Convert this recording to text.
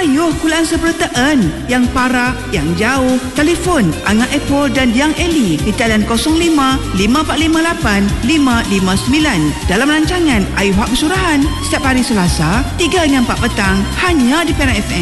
Ayuh kulaan sebertaan yang parah, yang jauh. Telefon Angah Apple dan Yang Eli di talian 05 5458 559 dalam rancangan Ayuh Hak Bersurahan setiap hari Selasa 3 hingga 4 petang hanya di Penang FM.